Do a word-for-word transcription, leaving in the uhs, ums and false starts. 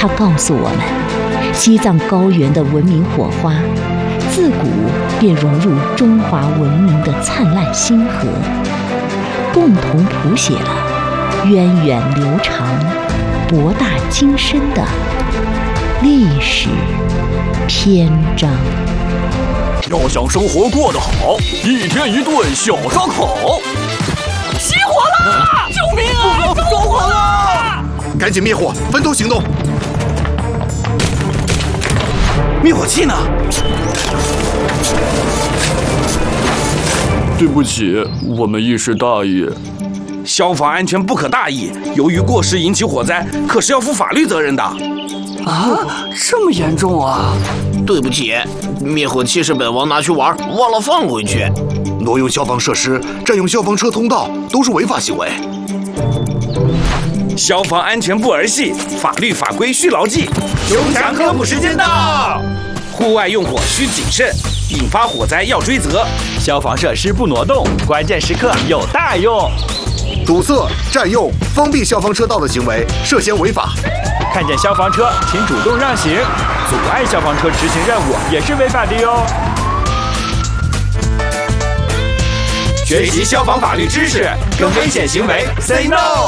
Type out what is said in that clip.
他告诉我们，西藏高原的文明火花，自古便融入中华文明的灿烂星河，共同谱写了源远流长、博大精深的历史篇章。 要想生活过得好，一天一顿小烧烤。 起火了！救命啊！着火了！ 赶紧灭火，分头行动。 灭火器呢？对不起，我们一时大意。 消防安全不可大意，由于过失引起火灾，可是要负法律责任的。 啊，这么严重啊！ 对不起，灭火器是本王拿去玩，忘了放回去。 挪用消防设施、占用消防车通道都是违法行为。 消防安全不儿戏，法律法规需牢记。 凶残科普时间到！ 户外用火需谨慎，引发火灾要追责。 消防设施不挪动，关键时刻有大用。 堵塞、占用、封闭消防车道的行为涉嫌违法。 看见消防车，请主动让行。阻碍消防车执行任务也是违法的哟。学习消防法律知识，跟危险行为 say no。